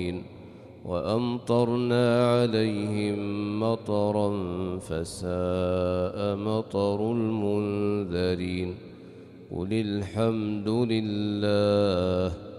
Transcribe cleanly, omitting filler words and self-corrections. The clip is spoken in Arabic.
وأمطرنا عليهم مطرا فساء مطر المنذرين. قل الحمد لله